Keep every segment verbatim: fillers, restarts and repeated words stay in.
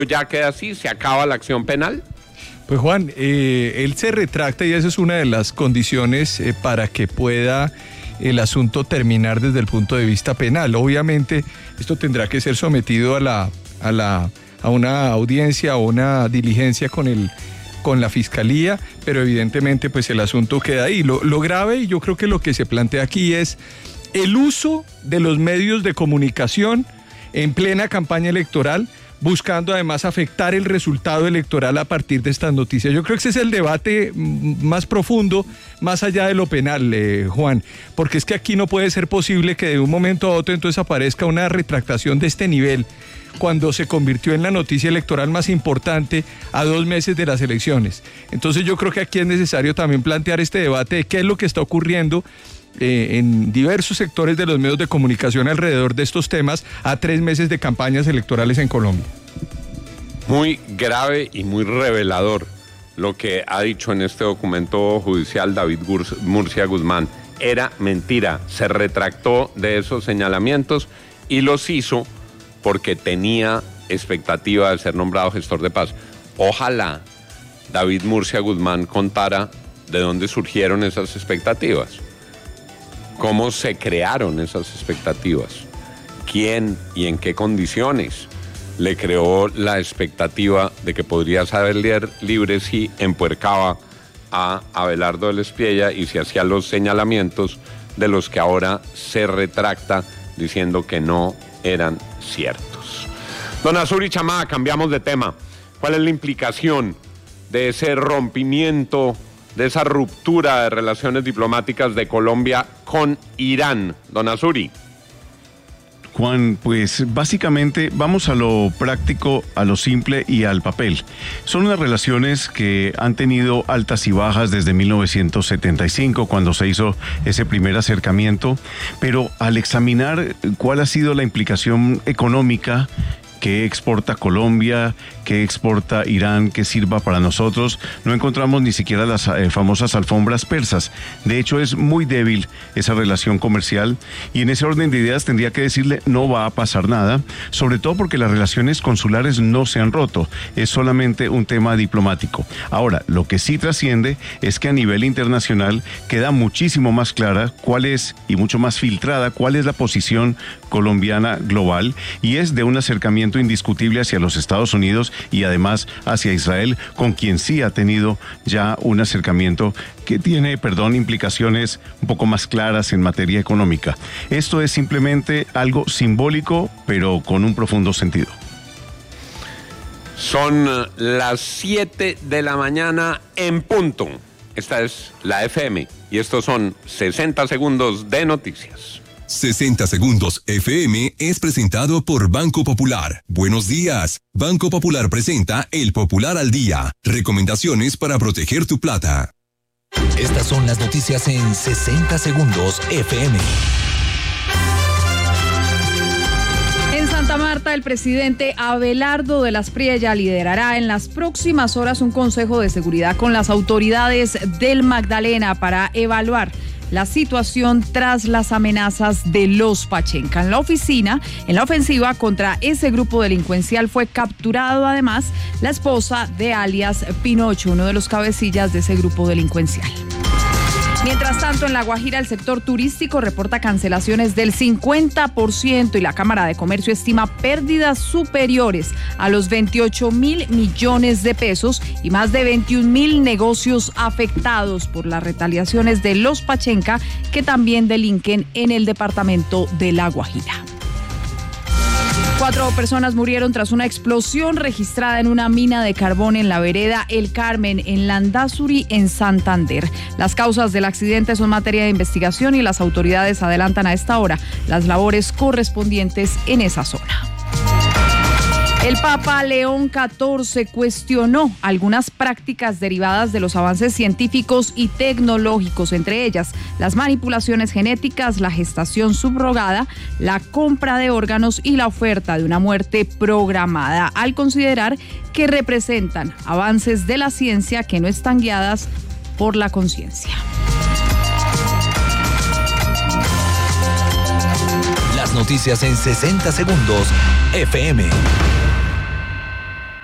ya queda así, se acaba la acción penal. Pues Juan, eh, él se retracta y esa es una de las condiciones eh, para que pueda el asunto terminar desde el punto de vista penal. Obviamente esto tendrá que ser sometido a la a la a una audiencia o una diligencia con el con la fiscalía, pero evidentemente pues el asunto queda ahí. Lo, lo grave, y yo creo que lo que se plantea aquí es el uso de los medios de comunicación en plena campaña electoral, buscando además afectar el resultado electoral a partir de estas noticias. Yo creo que ese es el debate más profundo, más allá de lo penal, eh, Juan, porque es que aquí no puede ser posible que de un momento a otro entonces aparezca una retractación de este nivel, cuando se convirtió en la noticia electoral más importante a dos meses de las elecciones. Entonces yo creo que aquí es necesario también plantear este debate de qué es lo que está ocurriendo Eh, en diversos sectores de los medios de comunicación alrededor de estos temas a tres meses de campañas electorales en Colombia. Muy grave y muy revelador lo que ha dicho en este documento judicial David Murcia Guzmán. Era mentira, se retractó de esos señalamientos y los hizo porque tenía expectativa de ser nombrado gestor de paz. Ojalá David Murcia Guzmán contara de dónde surgieron esas expectativas. ¿Cómo se crearon esas expectativas? ¿Quién y en qué condiciones le creó la expectativa de que podría salir libre si empuercaba a Abelardo del Espriella y se hacía los señalamientos de los que ahora se retracta diciendo que no eran ciertos? Don Azuri Chamá, cambiamos de tema. ¿Cuál es la implicación de ese rompimiento, de esa ruptura de relaciones diplomáticas de Colombia con Irán? Don Azuri. Juan, pues básicamente vamos a lo práctico, a lo simple y al papel. Son unas relaciones que han tenido altas y bajas desde mil novecientos setenta y cinco, cuando se hizo ese primer acercamiento, pero al examinar cuál ha sido la implicación económica, qué exporta Colombia, qué exporta Irán, que sirva para nosotros, no encontramos ni siquiera las eh, famosas alfombras persas. De hecho, es muy débil esa relación comercial y en ese orden de ideas tendría que decirle no va a pasar nada, sobre todo porque las relaciones consulares no se han roto, es solamente un tema diplomático. Ahora, lo que sí trasciende es que a nivel internacional queda muchísimo más clara cuál es, y mucho más filtrada, cuál es la posición colombiana global, y es de un acercamiento indiscutible hacia los Estados Unidos y además hacia Israel, con quien sí ha tenido ya un acercamiento que tiene, perdón, implicaciones un poco más claras en materia económica. Esto es simplemente algo simbólico, pero con un profundo sentido. Son las siete de la mañana en punto. Esta es la F M y estos son sesenta segundos de noticias. sesenta segundos F M es presentado por Banco Popular. Buenos días. Banco Popular presenta El Popular al Día. Recomendaciones para proteger tu plata. Estas son las noticias en sesenta segundos F M. En Santa Marta, el presidente Abelardo del Espriella liderará en las próximas horas un consejo de seguridad con las autoridades del Magdalena para evaluar la situación tras las amenazas de los Pachenca. En la oficina, en la ofensiva contra ese grupo delincuencial fue capturado además la esposa de alias Pinocho, uno de los cabecillas de ese grupo delincuencial. Mientras tanto, en La Guajira, el sector turístico reporta cancelaciones del cincuenta por ciento y la Cámara de Comercio estima pérdidas superiores a los veintiocho mil millones de pesos y más de veintiún mil negocios afectados por las retaliaciones de los Pachenca, que también delinquen en el departamento de La Guajira. Cuatro personas murieron tras una explosión registrada en una mina de carbón en la vereda El Carmen, en Landazuri, en Santander. Las causas del accidente son materia de investigación y las autoridades adelantan a esta hora las labores correspondientes en esa zona. El Papa León catorce cuestionó algunas prácticas derivadas de los avances científicos y tecnológicos, entre ellas las manipulaciones genéticas, la gestación subrogada, la compra de órganos y la oferta de una muerte programada, al considerar que representan avances de la ciencia que no están guiadas por la conciencia. Las noticias en sesenta segundos F M.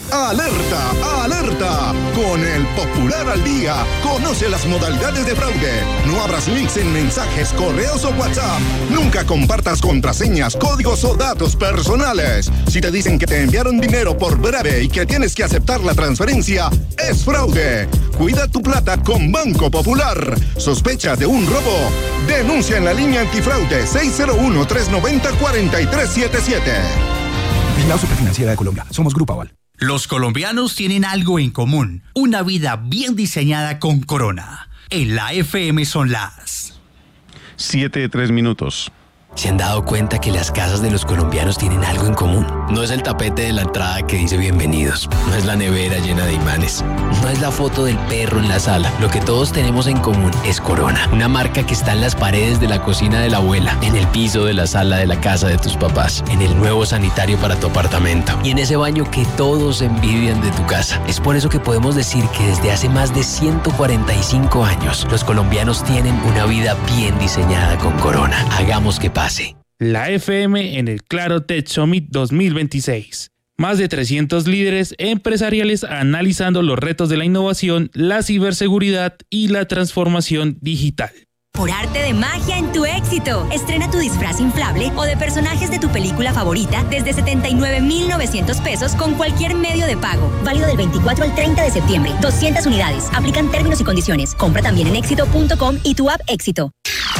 ¡Alerta! ¡Alerta! Con el Popular al Día, conoce las modalidades de fraude. No abras links en mensajes, correos o WhatsApp. Nunca compartas contraseñas, códigos o datos personales. Si te dicen que te enviaron dinero por breve y que tienes que aceptar la transferencia, es fraude. Cuida tu plata con Banco Popular. ¿Sospecha de un robo? Denuncia en la línea antifraude seis cero uno, tres nueve cero, cuatro tres siete siete. Vigilado Superfinanciera de Colombia. Somos Grupo Aval. Los colombianos tienen algo en común, una vida bien diseñada con Corona. En la F M son las siete de tres minutos. ¿Se han dado cuenta que las casas de los colombianos tienen algo en común? No es el tapete de la entrada que dice bienvenidos, no es la nevera llena de imanes, no es la foto del perro en la sala. Lo que todos tenemos en común es Corona, una marca que está en las paredes de la cocina de la abuela, en el piso de la sala de la casa de tus papás, en el nuevo sanitario para tu apartamento y en ese baño que todos envidian de tu casa. Es por eso que podemos decir que desde hace más de ciento cuarenta y cinco años, los colombianos tienen una vida bien diseñada con Corona. Hagamos que pase. La F M en el Claro Tech Summit dos mil veintiséis. Más de trescientos líderes empresariales analizando los retos de la innovación, la ciberseguridad y la transformación digital. Por arte de magia en tu éxito. Estrena tu disfraz inflable o de personajes de tu película favorita desde setenta y nueve mil novecientos pesos con cualquier medio de pago. Válido del veinticuatro al treinta de septiembre. doscientas unidades. Aplican términos y condiciones. Compra también en éxito punto com y tu app Éxito.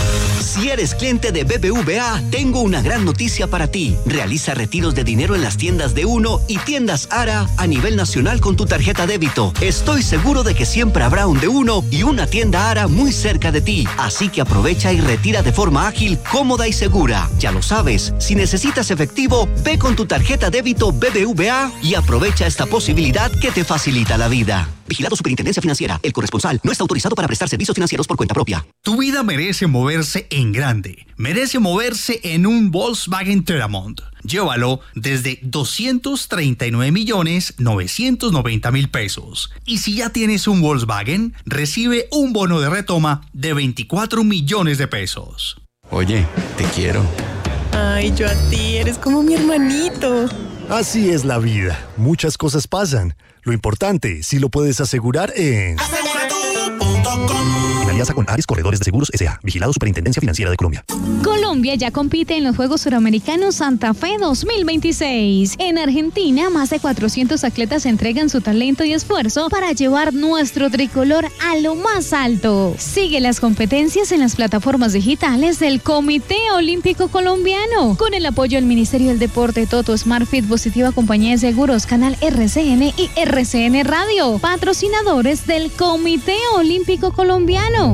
Si eres cliente de B B V A, tengo una gran noticia para ti. Realiza retiros de dinero en las tiendas de Uno y tiendas Ara a nivel nacional con tu tarjeta débito. Estoy seguro de que siempre habrá un de Uno y una tienda Ara muy cerca de ti. Así que aprovecha y retira de forma ágil, cómoda y segura. Ya lo sabes, si necesitas efectivo, ve con tu tarjeta débito B B V A y aprovecha esta posibilidad que te facilita la vida. Vigilado Superintendencia Financiera. El corresponsal no está autorizado para prestar servicios financieros por cuenta propia. Tu vida merece moverse en grande. Merece moverse en un Volkswagen Terramont. Llévalo desde doscientos treinta y nueve millones novecientos noventa mil pesos. Y si ya tienes un Volkswagen, recibe un bono de retoma de veinticuatro millones de pesos. Oye, te quiero. Ay, yo a ti, eres como mi hermanito. Así es la vida. Muchas cosas pasan. Lo importante, si lo puedes asegurar en... Asegura tú punto com. En alianza con Ares Corredores de Seguros S A. Vigilado Superintendencia Financiera de Colombia. Colombia ya compite en los Juegos Suramericanos Santa Fe dos mil veintiséis. En Argentina, más de cuatrocientos atletas entregan su talento y esfuerzo para llevar nuestro tricolor a lo más alto. Sigue las competencias en las plataformas digitales del Comité Olímpico Colombiano. Con el apoyo del Ministerio del Deporte, Toto, SmartFit, Positiva Compañía de Seguros, Canal R C N y R C N Radio. Patrocinadores del Comité Olímpico Colombiano.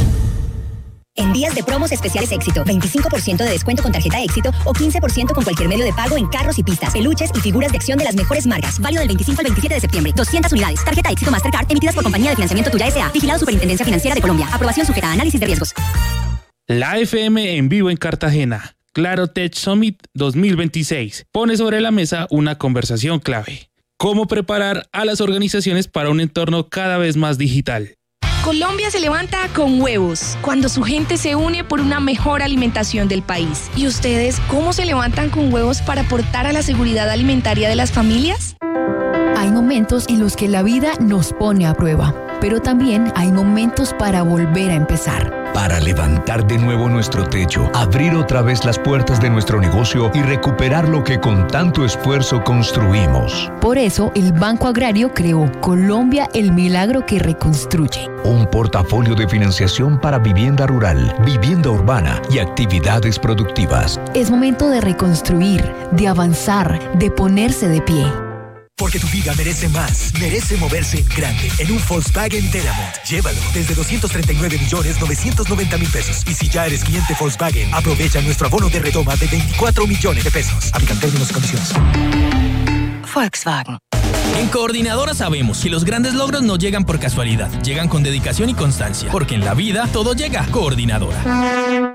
En días de promos especiales Éxito, veinticinco por ciento de descuento con tarjeta Éxito o quince por ciento con cualquier medio de pago en carros y pistas, peluches y figuras de acción de las mejores marcas. Válido del veinticinco al veintisiete de septiembre. doscientas unidades. Tarjeta Éxito Mastercard emitidas por Compañía de Financiamiento Tuya S A. Vigilado Superintendencia Financiera de Colombia. Aprobación sujeta a análisis de riesgos. La F M en vivo en Cartagena. Claro Tech Summit dos mil veintiséis. Pone sobre la mesa una conversación clave. ¿Cómo preparar a las organizaciones para un entorno cada vez más digital? Colombia se levanta con huevos, cuando su gente se une por una mejor alimentación del país. ¿Y ustedes cómo se levantan con huevos para aportar a la seguridad alimentaria de las familias? Hay momentos en los que la vida nos pone a prueba, pero también hay momentos para volver a empezar. Para levantar de nuevo nuestro techo, abrir otra vez las puertas de nuestro negocio y recuperar lo que con tanto esfuerzo construimos. Por eso, el Banco Agrario creó Colombia, el milagro que reconstruye. Un portafolio de financiación para vivienda rural, vivienda urbana y actividades productivas. Es momento de reconstruir, de avanzar, de ponerse de pie. Porque tu vida merece más, merece moverse en grande. En un Volkswagen Terramont. Llévalo desde doscientos treinta y nueve millones novecientos noventa mil pesos. Y si ya eres cliente Volkswagen, aprovecha nuestro abono de retoma de veinticuatro millones de pesos. Aplican términos y condiciones. Volkswagen. En Coordinadora sabemos que los grandes logros no llegan por casualidad, llegan con dedicación y constancia. Porque en la vida todo llega. Coordinadora.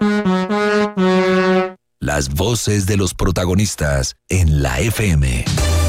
Las voces de los protagonistas en la F M.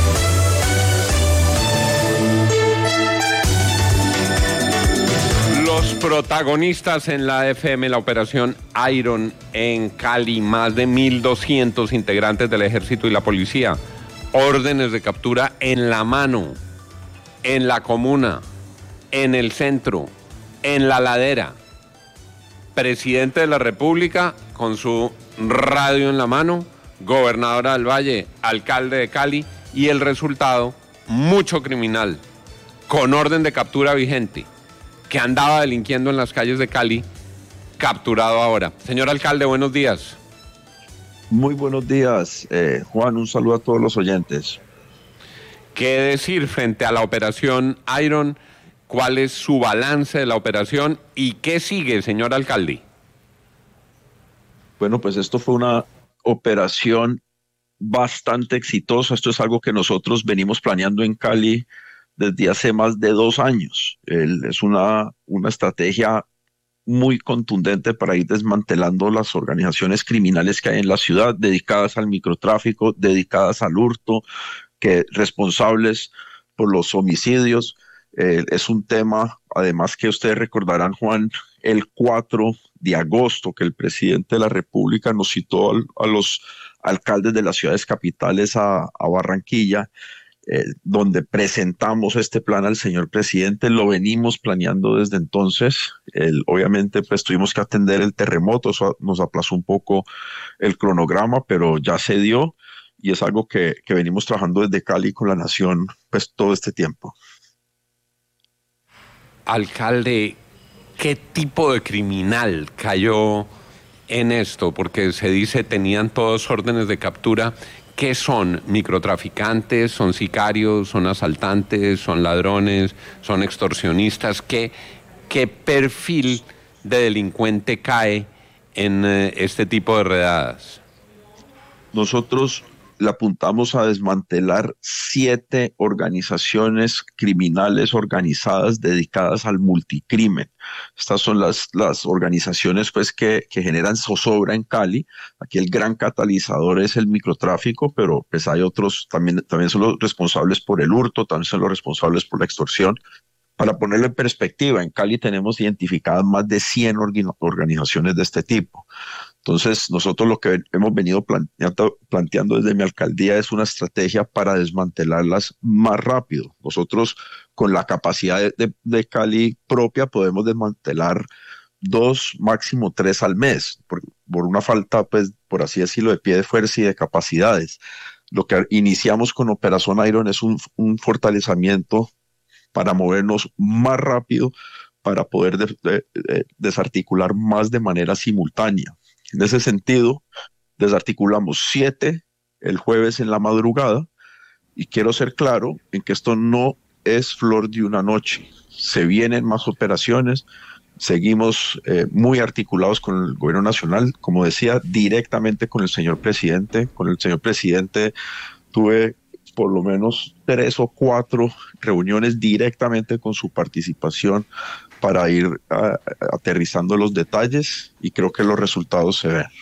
Los protagonistas en la F M, la operación Iron en Cali, más de mil doscientos integrantes del ejército y la policía órdenes de captura en la mano, en la comuna, en el centro, en la ladera. Presidente de la República con su radio en la mano, gobernadora del Valle, alcalde de Cali, y el resultado, mucho criminal, con orden de captura vigente, que andaba delinquiendo en las calles de Cali, capturado ahora. Señor alcalde, buenos días. Muy buenos días, eh, Juan, un saludo a todos los oyentes. ¿Qué decir frente a la operación Iron? ¿Cuál es su balance de la operación y qué sigue, señor alcalde? Bueno, pues esto fue una operación bastante exitosa. Esto es algo que nosotros venimos planeando en Cali desde hace más de dos años. El, es una, una estrategia muy contundente para ir desmantelando las organizaciones criminales que hay en la ciudad, dedicadas al microtráfico, dedicadas al hurto, que responsables por los homicidios. Eh, es un tema, además, que ustedes recordarán, Juan, el cuatro de agosto, que el presidente de la República nos citó al, a los alcaldes de las ciudades capitales a, a Barranquilla, eh, donde presentamos este plan al señor presidente. Lo venimos planeando desde entonces. El, obviamente, pues tuvimos que atender el terremoto, eso nos aplazó un poco el cronograma, pero ya se dio y es algo que, que venimos trabajando desde Cali con la nación pues todo este tiempo. Alcalde, ¿qué tipo de criminal cayó en esto? Porque se dice tenían todos órdenes de captura. ¿Qué son? ¿Microtraficantes? ¿Son sicarios? ¿Son asaltantes? ¿Son ladrones? ¿Son extorsionistas? ¿Qué, qué perfil de delincuente cae en eh, este tipo de redadas? Nosotros le apuntamos a desmantelar siete organizaciones criminales organizadas dedicadas al multicrimen. Estas son las, las organizaciones pues, que, que generan zozobra en Cali. Aquí el gran catalizador es el microtráfico, pero pues hay otros, también, también son los responsables por el hurto, también son los responsables por la extorsión. Para ponerlo en perspectiva, en Cali tenemos identificadas más de cien organizaciones de este tipo. Entonces, nosotros lo que hemos venido planteando, planteando desde mi alcaldía es una estrategia para desmantelarlas más rápido. Nosotros, con la capacidad de, de, de Cali propia, podemos desmantelar dos, máximo tres al mes, por, por una falta, pues, por así decirlo, de pie de fuerza y de capacidades. Lo que iniciamos con Operación Iron es un, un fortalecimiento para movernos más rápido, para poder de, de, de, desarticular más de manera simultánea. En ese sentido, desarticulamos siete el jueves en la madrugada y quiero ser claro en que esto no es flor de una noche. Se vienen más operaciones, seguimos eh, muy articulados con el gobierno nacional, como decía, directamente con el señor presidente. Con el señor presidente tuve por lo menos tres o cuatro reuniones directamente con su participación para ir uh, aterrizando los detalles y creo que los resultados se ven.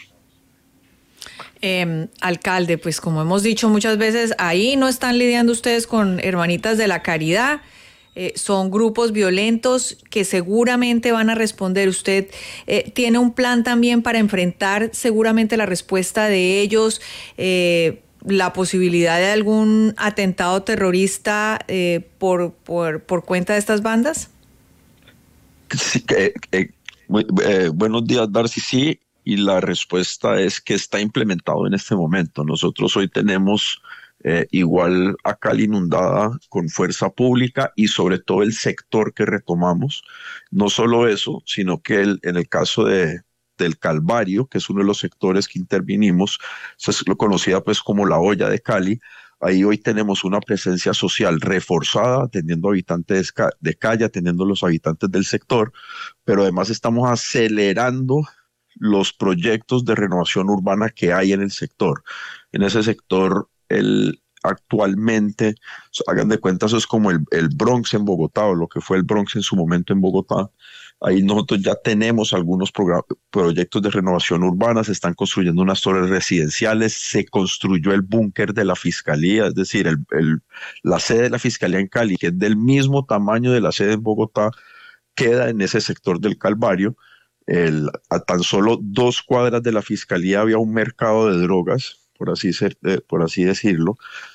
Eh, alcalde, pues como hemos dicho muchas veces, ahí no están lidiando ustedes con hermanitas de la caridad, eh, son grupos violentos que seguramente van a responder. Usted eh, tiene un plan también para enfrentar seguramente la respuesta de ellos, eh, la posibilidad de algún atentado terrorista eh, por, por, por cuenta de estas bandas. Sí, eh, eh, eh, buenos días, Darcy. Sí, y la respuesta es que está implementado en este momento. Nosotros hoy tenemos eh, igual a Cali inundada con fuerza pública y sobre todo el sector que retomamos. No solo eso, sino que el, en el caso de, del Calvario, que es uno de los sectores que intervinimos, es lo conocida pues como la olla de Cali. Ahí hoy tenemos una presencia social reforzada, atendiendo habitantes de calle, atendiendo a los habitantes del sector, pero además estamos acelerando los proyectos de renovación urbana que hay en el sector. En ese sector, el, actualmente, hagan de cuenta, eso es como el, el Bronx en Bogotá, o lo que fue el Bronx en su momento en Bogotá. Ahí nosotros ya tenemos algunos proyectos de renovación urbana, se están construyendo unas torres residenciales, se construyó el búnker de la Fiscalía, es decir, el, el, la sede de la Fiscalía en Cali, que es del mismo tamaño de la sede en Bogotá, queda en ese sector del Calvario. El, a tan solo dos cuadras de la Fiscalía había un mercado de drogas, por así, ser, eh, por así decirlo.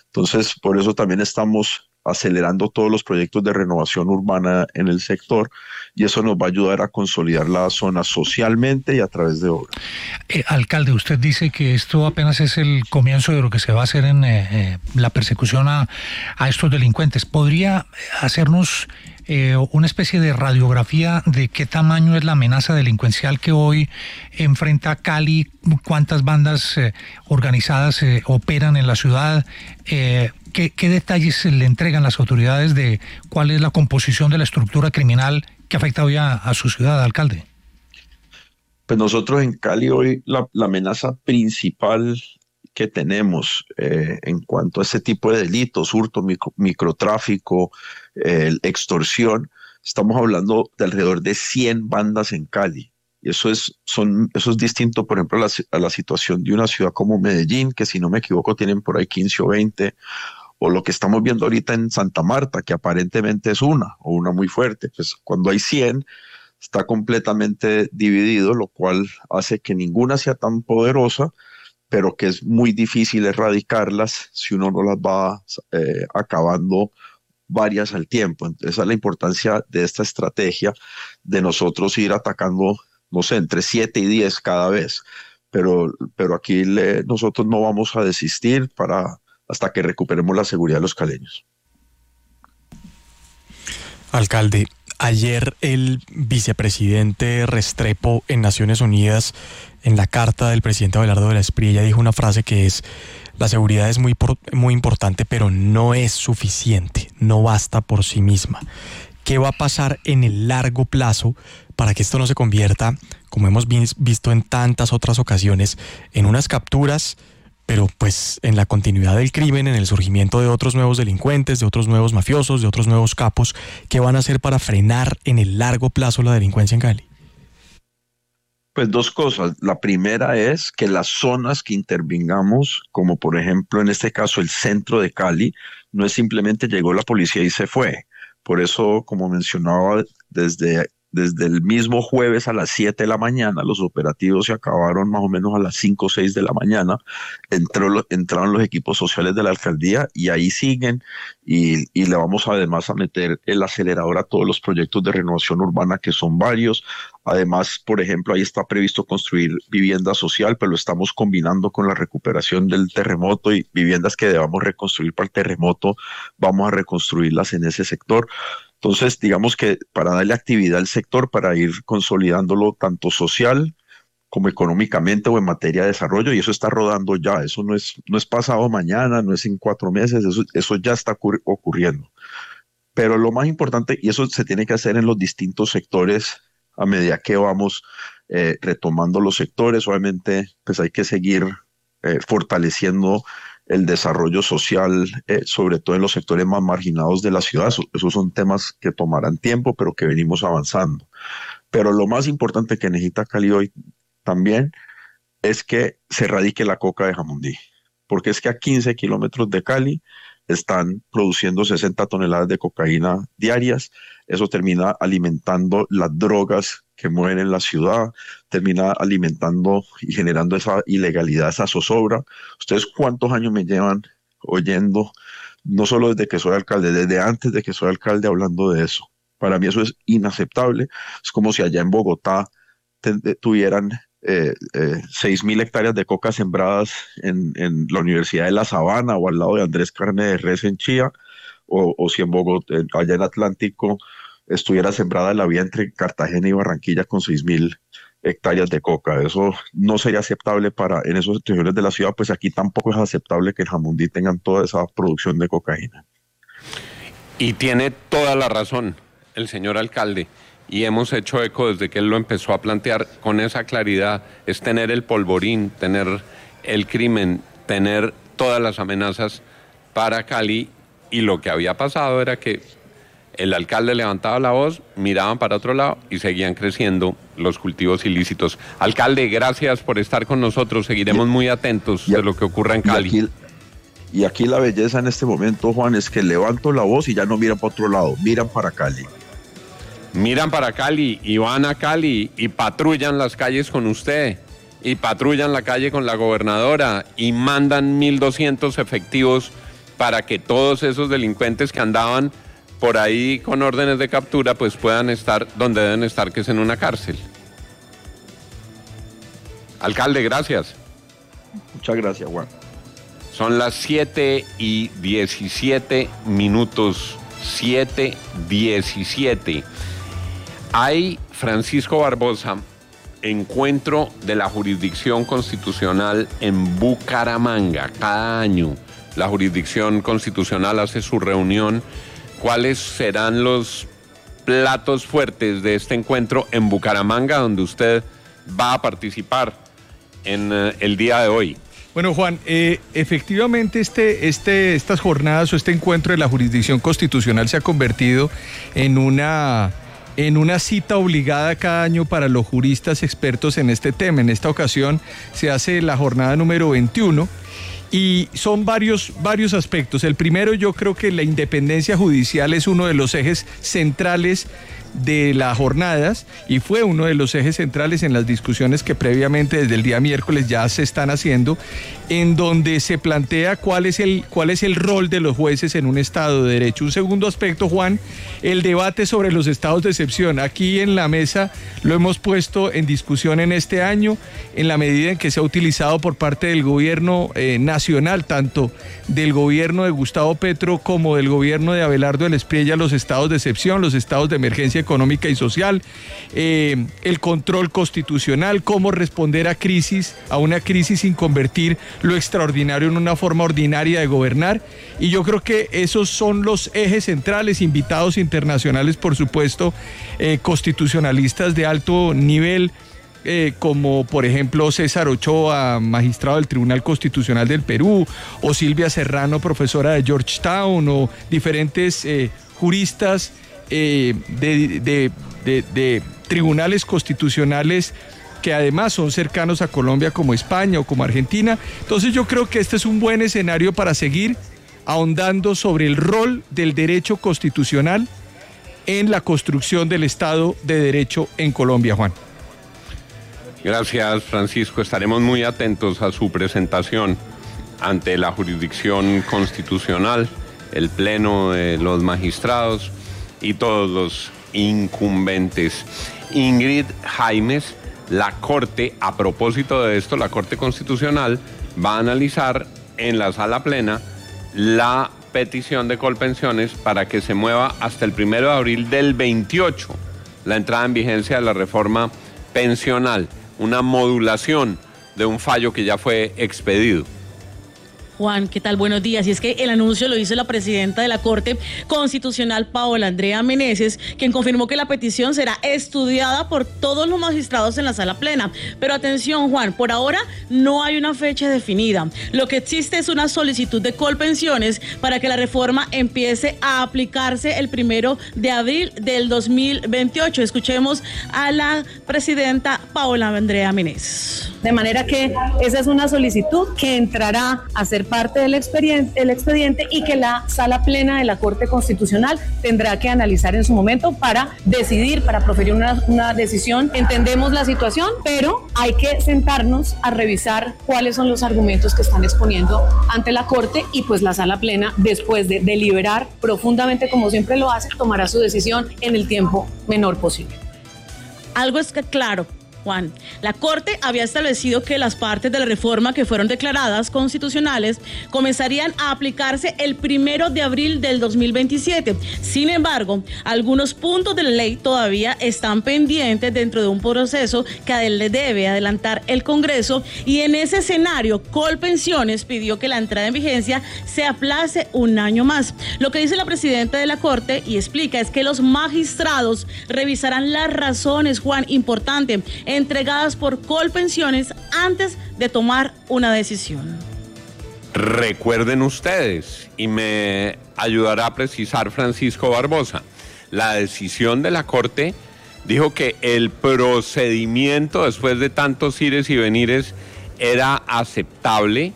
Entonces, por eso también estamos acelerando todos los proyectos de renovación urbana en el sector y eso nos va a ayudar a consolidar la zona socialmente y a través de obras. Eh, alcalde, usted dice que esto apenas es el comienzo de lo que se va a hacer en eh, eh, la persecución a, a estos delincuentes. ¿Podría hacernos eh, una especie de radiografía de qué tamaño es la amenaza delincuencial que hoy enfrenta Cali? ¿Cuántas bandas eh, organizadas eh, operan en la ciudad? Eh, ¿qué, ¿Qué detalles le entregan las autoridades de cuál es la composición de la estructura criminal que afecta hoy a, a su ciudad, alcalde? Pues nosotros en Cali hoy la, la amenaza principal que tenemos eh, en cuanto a este tipo de delitos, hurto, micro, microtráfico, eh, extorsión, estamos hablando de alrededor de cien bandas en Cali. Y eso es, son, eso es distinto, por ejemplo, a la, a la situación de una ciudad como Medellín, que si no me equivoco tienen por ahí quince o veinte, o lo que estamos viendo ahorita en Santa Marta, que aparentemente es una, o una muy fuerte. Pues cuando hay cien, está completamente dividido, lo cual hace que ninguna sea tan poderosa, pero que es muy difícil erradicarlas si uno no las va eh, acabando varias al tiempo. Entonces, esa es la importancia de esta estrategia, de nosotros ir atacando, no sé, entre siete y diez cada vez. Pero, pero aquí le, nosotros no vamos a desistir para, hasta que recuperemos la seguridad de los caleños. Alcalde, ayer el vicepresidente Restrepo en Naciones Unidas, en la carta del presidente Abelardo de la Espriella, dijo una frase que es: la seguridad es muy, muy importante, pero no es suficiente, no basta por sí misma. ¿Qué va a pasar en el largo plazo para que esto no se convierta, como hemos visto en tantas otras ocasiones, en unas capturas, pero pues en la continuidad del crimen, en el surgimiento de otros nuevos delincuentes, de otros nuevos mafiosos, de otros nuevos capos? ¿Qué van a hacer para frenar en el largo plazo la delincuencia en Cali? Pues dos cosas. La primera es que las zonas que intervengamos, como por ejemplo en este caso el centro de Cali, no es simplemente llegó la policía y se fue. Por eso, como mencionaba, desde, desde el mismo jueves a las siete de la mañana, los operativos se acabaron más o menos a las cinco o seis de la mañana. Entró, entraron los equipos sociales de la alcaldía y ahí siguen y, y le vamos además a meter el acelerador a todos los proyectos de renovación urbana, que son varios. Además, por ejemplo, ahí está previsto construir vivienda social, pero lo estamos combinando con la recuperación del terremoto y viviendas que debamos reconstruir para el terremoto, vamos a reconstruirlas en ese sector. Entonces, digamos que para darle actividad al sector, para ir consolidándolo tanto social como económicamente o en materia de desarrollo, y eso está rodando ya, eso no es, no es pasado mañana, no es en cuatro meses, eso, eso ya está ocurri- ocurriendo. Pero lo más importante, y eso se tiene que hacer en los distintos sectores a medida que vamos eh, retomando los sectores, obviamente pues hay que seguir eh, fortaleciendo el desarrollo social, eh, sobre todo en los sectores más marginados de la ciudad. Eso, esos son temas que tomarán tiempo, pero que venimos avanzando. Pero lo más importante que necesita Cali hoy también es que se erradique la coca de Jamundí, porque es que a quince kilómetros de Cali están produciendo sesenta toneladas de cocaína diarias. Eso termina alimentando las drogas que mueven en la ciudad, termina alimentando y generando esa ilegalidad, esa zozobra. ¿Ustedes cuántos años me llevan oyendo, no solo desde que soy alcalde, desde antes de que soy alcalde, hablando de eso? Para mí eso es inaceptable. Es como si allá en Bogotá te, tuvieran eh, eh, seis mil hectáreas de coca sembradas en, en la Universidad de La Sabana o al lado de Andrés Carne de Res en Chía, o, o si en Bogotá, allá en Atlántico, estuviera sembrada la vía entre Cartagena y Barranquilla con seis mil hectáreas de coca. Eso no sería aceptable para en esos regiones de la ciudad, pues aquí tampoco es aceptable que en Jamundí tengan toda esa producción de cocaína. Y tiene toda la razón el señor alcalde, y hemos hecho eco desde que él lo empezó a plantear con esa claridad, es tener el polvorín, tener el crimen, tener todas las amenazas para Cali, y lo que había pasado era que el alcalde levantaba la voz, miraban para otro lado y seguían creciendo los cultivos ilícitos. Alcalde, gracias por estar con nosotros, seguiremos muy atentos de lo que ocurra en Cali. Y aquí, y aquí la belleza en este momento, Juan, es que levanto la voz y ya no miran para otro lado, miran para Cali. Miran para Cali y van a Cali y patrullan las calles con usted y patrullan la calle con la gobernadora y mandan mil doscientos efectivos para que todos esos delincuentes que andaban por ahí con órdenes de captura pues puedan estar donde deben estar, que es en una cárcel. Alcalde, gracias. Muchas gracias, Juan. Son las siete y diecisiete minutos. siete diecisiete. Hay, Francisco Barbosa, encuentro de la jurisdicción constitucional en Bucaramanga. Cada año la jurisdicción constitucional hace su reunión. ¿Cuáles serán los platos fuertes de este encuentro en Bucaramanga, donde usted va a participar en uh, el día de hoy? Bueno, Juan, eh, efectivamente este, este, estas jornadas o este encuentro de la jurisdicción constitucional se ha convertido en una, en una cita obligada cada año para los juristas expertos en este tema. En esta ocasión se hace la jornada número veintiuno y son varios, varios aspectos. El primero, yo creo que la independencia judicial es uno de los ejes centrales de las jornadas y fue uno de los ejes centrales en las discusiones que previamente desde el día miércoles ya se están haciendo, en donde se plantea cuál es el, cuál es el rol de los jueces en un Estado de Derecho. Un segundo aspecto, Juan, el debate sobre los estados de excepción. Aquí en la mesa lo hemos puesto en discusión en este año, en la medida en que se ha utilizado por parte del gobierno eh, nacional, tanto del gobierno de Gustavo Petro como del gobierno de Abelardo del Espriella, los estados de excepción, los estados de emergencia económica y social, eh, el control constitucional, cómo responder a crisis, a una crisis sin convertir lo extraordinario en una forma ordinaria de gobernar. Y yo creo que esos son los ejes centrales, invitados internacionales, por supuesto, eh, constitucionalistas de alto nivel, Eh, como por ejemplo César Ochoa, magistrado del Tribunal Constitucional del Perú, o Silvia Serrano, profesora de Georgetown, o diferentes eh, juristas eh, de, de, de, de tribunales constitucionales que además son cercanos a Colombia, como España o como Argentina. Entonces yo creo que este es un buen escenario para seguir ahondando sobre el rol del derecho constitucional en la construcción del Estado de Derecho en Colombia, Juan. Gracias, Francisco. Estaremos muy atentos a su presentación ante la jurisdicción constitucional, el pleno de los magistrados y todos los incumbentes. Ingrid Jaimes, la Corte, a propósito de esto, la Corte Constitucional va a analizar en la sala plena la petición de Colpensiones para que se mueva hasta el primero de abril del veintiocho la entrada en vigencia de la reforma pensional, una modulación de un fallo que ya fue expedido. Juan, ¿qué tal? Buenos días. Y es que el anuncio lo hizo la presidenta de la Corte Constitucional, Paola Andrea Meneses, quien confirmó que la petición será estudiada por todos los magistrados en la sala plena. Pero atención, Juan, por ahora no hay una fecha definida. Lo que existe es una solicitud de Colpensiones para que la reforma empiece a aplicarse el primero de abril del dos mil veintiocho. Escuchemos a la presidenta Paola Andrea Meneses. De manera que esa es una solicitud que entrará a ser parte del expediente, el expediente y que la sala plena de la Corte Constitucional tendrá que analizar en su momento para decidir, para proferir una, una decisión. Entendemos la situación, pero hay que sentarnos a revisar cuáles son los argumentos que están exponiendo ante la Corte y pues la sala plena, después de deliberar profundamente como siempre lo hace, tomará su decisión en el tiempo menor posible. Algo es que claro, Juan, la Corte había establecido que las partes de la reforma que fueron declaradas constitucionales comenzarían a aplicarse el primero de abril del dos mil veintisiete. Sin embargo, algunos puntos de la ley todavía están pendientes dentro de un proceso que le debe adelantar el Congreso, y en ese escenario Colpensiones pidió que la entrada en vigencia se aplace un año más. Lo que dice la presidenta de la Corte y explica es que los magistrados revisarán las razones, Juan, importante, entregadas por Colpensiones antes de tomar una decisión. Recuerden ustedes, y me ayudará a precisar Francisco Barbosa, la decisión de la Corte dijo que el procedimiento después de tantos ires y venires era aceptable,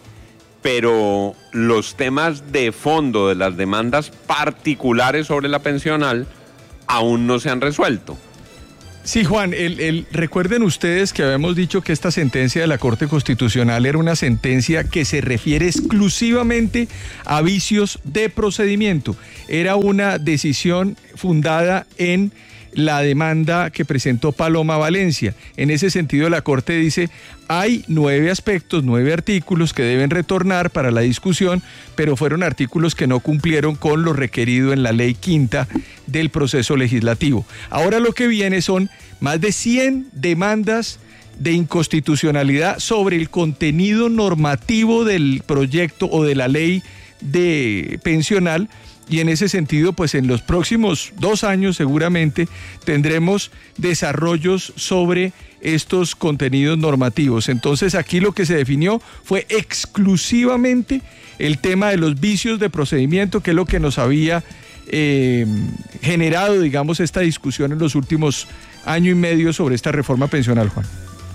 pero los temas de fondo de las demandas particulares sobre la pensional aún no se han resuelto. Sí, Juan, el, el, recuerden ustedes que habíamos dicho que esta sentencia de la Corte Constitucional era una sentencia que se refiere exclusivamente a vicios de procedimiento. Era una decisión fundada en la demanda que presentó Paloma Valencia. En ese sentido, la Corte dice, hay nueve aspectos, nueve artículos que deben retornar para la discusión, pero fueron artículos que no cumplieron con lo requerido en la ley quinta del proceso legislativo. Ahora lo que viene son más de cien demandas de inconstitucionalidad sobre el contenido normativo del proyecto o de la ley de pensional. Y en ese sentido, pues en los próximos dos años seguramente tendremos desarrollos sobre estos contenidos normativos. Entonces aquí lo que se definió fue exclusivamente el tema de los vicios de procedimiento, que es lo que nos había eh, generado, digamos, esta discusión en los últimos año y medio sobre esta reforma pensional, Juan.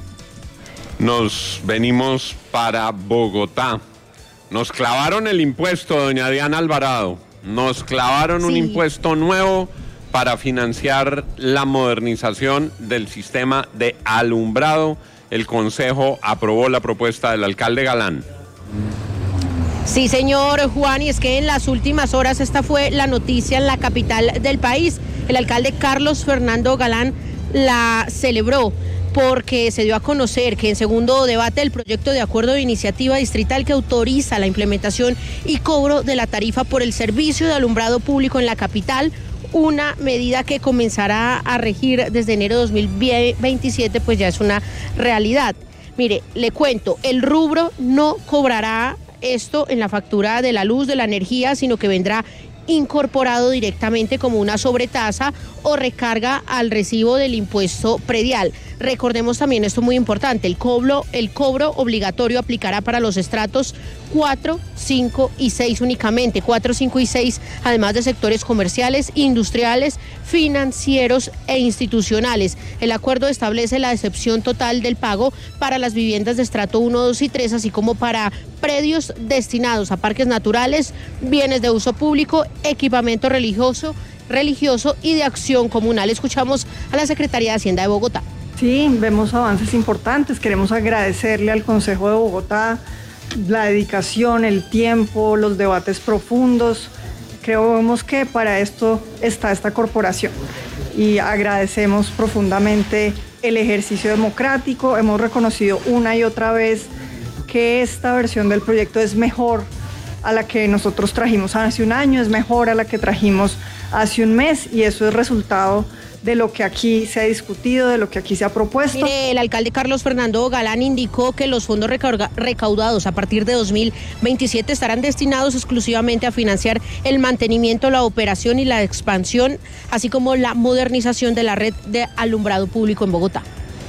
Nos venimos para Bogotá. Nos clavaron el impuesto, doña Diana Alvarado. Nos clavaron sí. un impuesto nuevo para financiar la modernización del sistema de alumbrado. El Consejo aprobó la propuesta del alcalde Galán. Sí, señor Juan, y es que en las últimas horas esta fue la noticia en la capital del país. El alcalde Carlos Fernando Galán la celebró porque se dio a conocer que en segundo debate el proyecto de acuerdo de iniciativa distrital que autoriza la implementación y cobro de la tarifa por el servicio de alumbrado público en la capital, una medida que comenzará a regir desde enero de dos mil veintisiete, pues ya es una realidad. Mire, le cuento, el rubro no cobrará esto en la factura de la luz, de la energía, sino que vendrá incorporado directamente como una sobretasa o recarga al recibo del impuesto predial. Recordemos también esto muy importante, el cobro, el cobro obligatorio aplicará para los estratos cuatro, cinco y seis únicamente, cuatro, cinco y seis, además de sectores comerciales, industriales, financieros e institucionales. El acuerdo establece la excepción total del pago para las viviendas de estrato uno, dos y tres, así como para predios destinados a parques naturales, bienes de uso público, equipamiento religioso, religioso y de acción comunal. Escuchamos a la Secretaría de Hacienda de Bogotá. Sí, vemos avances importantes. Queremos agradecerle al Consejo de Bogotá la dedicación, el tiempo, los debates profundos. Creemos que para esto está esta corporación y agradecemos profundamente el ejercicio democrático. Hemos reconocido una y otra vez que esta versión del proyecto es mejor a la que nosotros trajimos hace un año, es mejor a la que trajimos hace un mes, y eso es resultado de lo que aquí se ha discutido, de lo que aquí se ha propuesto. Mire, el alcalde Carlos Fernando Galán indicó que los fondos recaudados a partir de dos mil veintisiete estarán destinados exclusivamente a financiar el mantenimiento, la operación y la expansión, así como la modernización de la red de alumbrado público en Bogotá.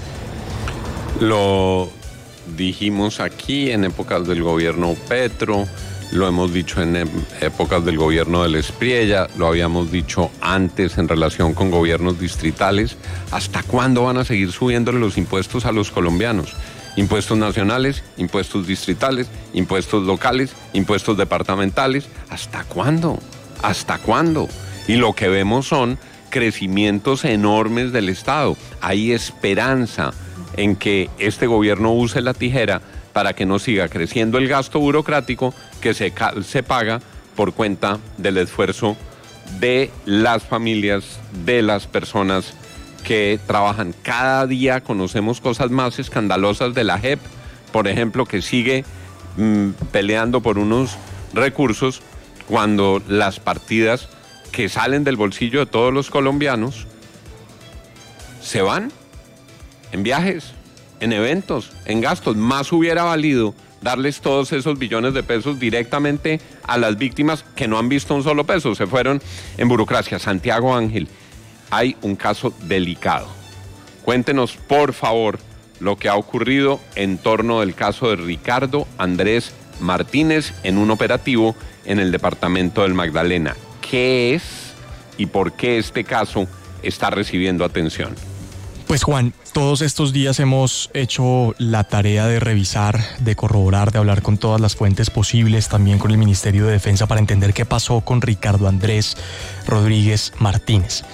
Lo dijimos aquí en épocas del gobierno Petro, lo hemos dicho en épocas del gobierno del Espriella, lo habíamos dicho antes en relación con gobiernos distritales. ¿Hasta cuándo van a seguir subiéndole los impuestos a los colombianos? Impuestos nacionales, impuestos distritales, impuestos locales, impuestos departamentales. ¿Hasta cuándo? ¿Hasta cuándo? Y lo que vemos son crecimientos enormes del Estado. Hay esperanza en que este gobierno use la tijera para que no siga creciendo el gasto burocrático que se, se paga por cuenta del esfuerzo de las familias, de las personas que trabajan. Cada día conocemos cosas más escandalosas de la J E P, por ejemplo, que sigue mmm, peleando por unos recursos cuando las partidas que salen del bolsillo de todos los colombianos se van en viajes, en eventos, en gastos. Más hubiera valido darles todos esos billones de pesos directamente a las víctimas que no han visto un solo peso, se fueron en burocracia. Santiago Ángel, hay un caso delicado. Cuéntenos, por favor, lo que ha ocurrido en torno del caso de Ricardo Andrés Martínez en un operativo en el departamento del Magdalena. ¿Qué es y por qué este caso está recibiendo atención? Pues Juan, todos estos días hemos hecho la tarea de revisar, de corroborar, de hablar con todas las fuentes posibles, también con el Ministerio de Defensa, para entender qué pasó con Ricardo Andrés Rodríguez Martínez.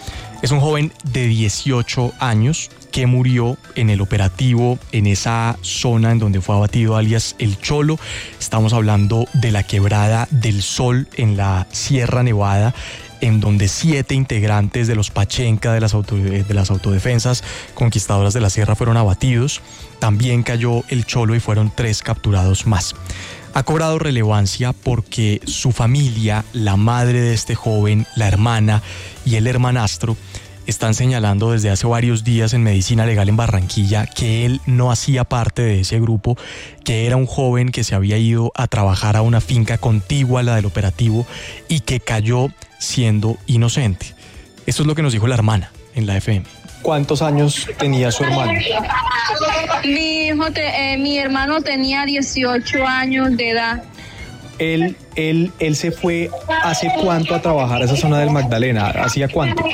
Es un joven de dieciocho años que murió en el operativo en esa zona en donde fue abatido alias El Cholo. Estamos hablando de la Quebrada del Sol en la Sierra Nevada, en donde siete integrantes de los Pachenca, de las, auto, de las autodefensas conquistadoras de la sierra, fueron abatidos. También cayó El Cholo y fueron tres capturados más. Ha cobrado relevancia porque su familia, la madre de este joven, la hermana y el hermanastro, están señalando desde hace varios días en Medicina Legal en Barranquilla que él no hacía parte de ese grupo, que era un joven que se había ido a trabajar a una finca contigua a la del operativo y que cayó siendo inocente. Esto es lo que nos dijo la hermana en la F M. ¿Cuántos años tenía su hermano? Mi hijo, te, eh, mi hermano tenía dieciocho años de edad. Él, él, él se fue ¿hace cuánto a trabajar a esa zona del Magdalena? ¿Hacía cuánto?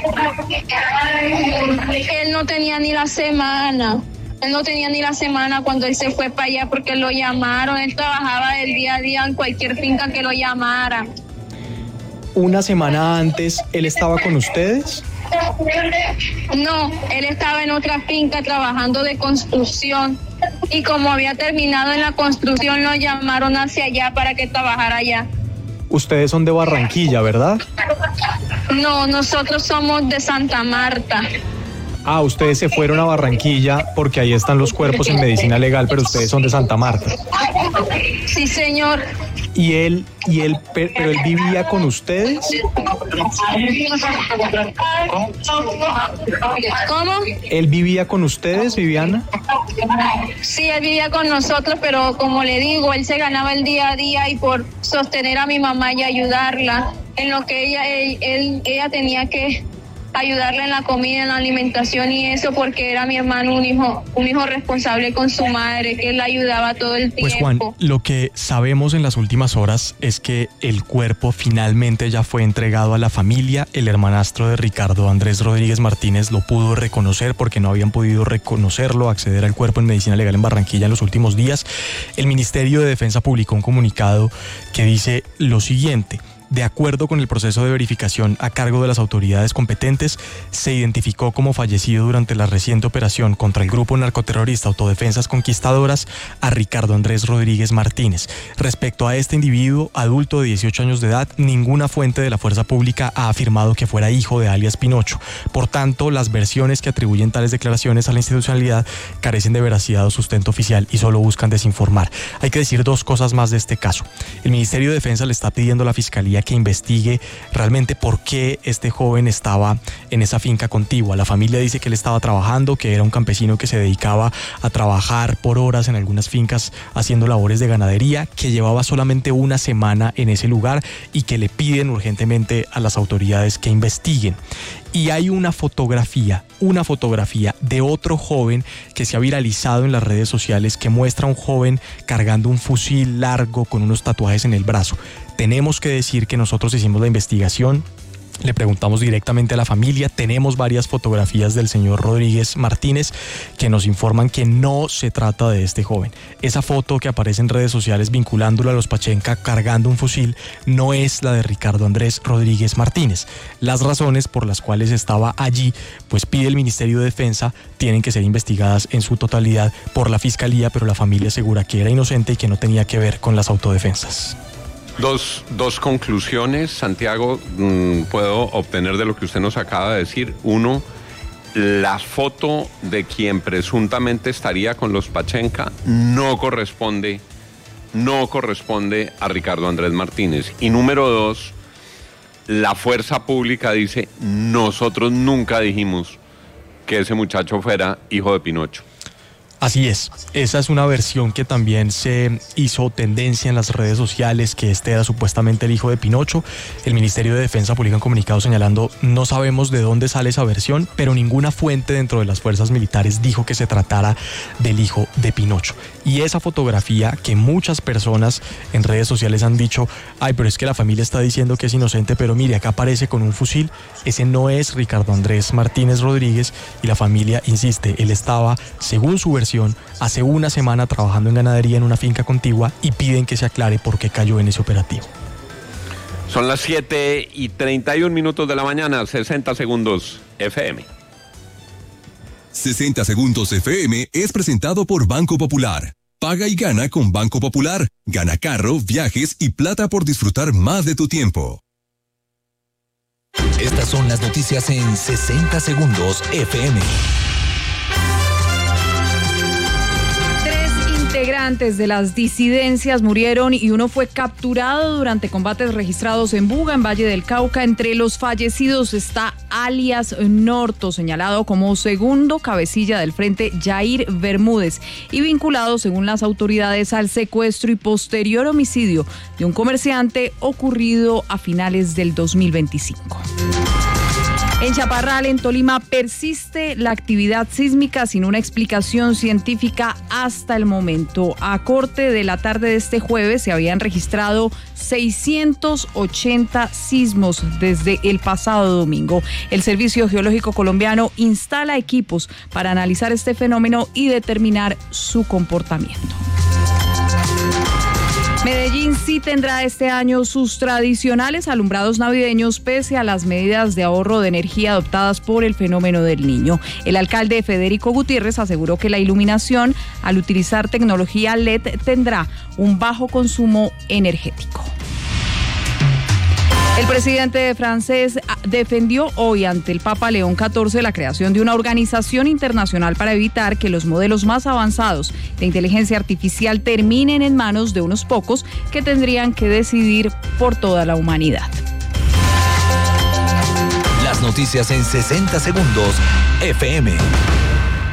Él no tenía ni la semana. Él no tenía ni la semana cuando él se fue para allá porque lo llamaron. Él trabajaba del día a día en cualquier finca que lo llamara. ¿Una semana antes él estaba con ustedes? No, él estaba en otra finca trabajando de construcción y como había terminado en la construcción lo llamaron hacia allá para que trabajara allá. Ustedes son de Barranquilla, ¿verdad? No, nosotros somos de Santa Marta. Ah, ustedes se fueron a Barranquilla porque ahí están los cuerpos en Medicina Legal, pero ustedes son de Santa Marta. Sí, señor. ¿Y él, y él, pero él vivía con ustedes? ¿Cómo? ¿Él vivía con ustedes, Viviana? Sí, él vivía con nosotros, pero como le digo, él se ganaba el día a día y por sostener a mi mamá y ayudarla en lo que ella, él, él, ella tenía que ayudarle en la comida, en la alimentación y eso porque era mi hermano un hijo, un hijo responsable con su madre, que él la ayudaba todo el tiempo. Pues Juan, lo que sabemos en las últimas horas es que el cuerpo finalmente ya fue entregado a la familia. El hermanastro de Ricardo Andrés Rodríguez Martínez lo pudo reconocer porque no habían podido reconocerlo, acceder al cuerpo en Medicina Legal en Barranquilla en los últimos días. El Ministerio de Defensa publicó un comunicado que dice lo siguiente: de acuerdo con el proceso de verificación a cargo de las autoridades competentes, se identificó como fallecido durante la reciente operación contra el grupo narcoterrorista Autodefensas Conquistadoras a Ricardo Andrés Rodríguez Martínez. Respecto a este individuo, adulto de dieciocho años de edad, ninguna fuente de la fuerza pública ha afirmado que fuera hijo de alias Pinocho. Por tanto, las versiones que atribuyen tales declaraciones a la institucionalidad carecen de veracidad o sustento oficial y solo buscan desinformar. Hay que decir dos cosas más de este caso. El Ministerio de Defensa le está pidiendo a la Fiscalía que investigue realmente por qué este joven estaba en esa finca contigua. La familia dice que él estaba trabajando, que era un campesino que se dedicaba a trabajar por horas en algunas fincas haciendo labores de ganadería, que llevaba solamente una semana en ese lugar y que le piden urgentemente a las autoridades que investiguen. Y hay una fotografía, una fotografía de otro joven que se ha viralizado en las redes sociales que muestra a un joven cargando un fusil largo con unos tatuajes en el brazo. Tenemos que decir que nosotros hicimos la investigación. Le preguntamos directamente a la familia, tenemos varias fotografías del señor Rodríguez Martínez que nos informan que no se trata de este joven. Esa foto que aparece en redes sociales vinculándolo a los Pachenca cargando un fusil no es la de Ricardo Andrés Rodríguez Martínez. Las razones por las cuales estaba allí, pues pide el Ministerio de Defensa, tienen que ser investigadas en su totalidad por la Fiscalía, pero la familia asegura que era inocente y que no tenía que ver con las autodefensas. Dos, dos conclusiones, Santiago, mmm, puedo obtener de lo que usted nos acaba de decir. Uno, la foto de quien presuntamente estaría con los Pachenca no corresponde, no corresponde a Ricardo Andrés Martínez. Y número dos, la fuerza pública dice, nosotros nunca dijimos que ese muchacho fuera hijo de Pinocho. Así es, esa es una versión que también se hizo tendencia en las redes sociales, que este era supuestamente el hijo de Pinocho. El Ministerio de Defensa publica un comunicado señalando, no sabemos de dónde sale esa versión, pero ninguna fuente dentro de las fuerzas militares dijo que se tratara del hijo de Pinocho. Y esa fotografía que muchas personas en redes sociales han dicho, ay, pero es que la familia está diciendo que es inocente, pero mire, acá aparece con un fusil, ese no es Ricardo Andrés Martínez Rodríguez, y la familia insiste, él estaba, según su versión, hace una semana trabajando en ganadería en una finca contigua y piden que se aclare por qué cayó en ese operativo. Son las siete y treinta y un minutos de la mañana, sesenta segundos F M. sesenta segundos F M es presentado por Banco Popular. Paga y gana con Banco Popular. Gana carro, viajes y plata por disfrutar más de tu tiempo. Estas son las noticias en sesenta segundos F M. Integrantes de las disidencias murieron y uno fue capturado durante combates registrados en Buga, en Valle del Cauca. Entre los fallecidos está alias Norto, señalado como segundo cabecilla del frente Jair Bermúdez y vinculado, según las autoridades, al secuestro y posterior homicidio de un comerciante ocurrido a finales del dos mil veinticinco. En Chaparral, en Tolima, persiste la actividad sísmica sin una explicación científica hasta el momento. A corte de la tarde de este jueves se habían registrado seiscientos ochenta sismos desde el pasado domingo. El Servicio Geológico Colombiano instala equipos para analizar este fenómeno y determinar su comportamiento. Medellín sí tendrá este año sus tradicionales alumbrados navideños pese a las medidas de ahorro de energía adoptadas por el fenómeno del Niño. El alcalde Federico Gutiérrez aseguró que la iluminación, al utilizar tecnología L E D, tendrá un bajo consumo energético. El presidente francés defendió hoy ante el Papa León catorce la creación de una organización internacional para evitar que los modelos más avanzados de inteligencia artificial terminen en manos de unos pocos que tendrían que decidir por toda la humanidad. Las noticias en sesenta segundos F M.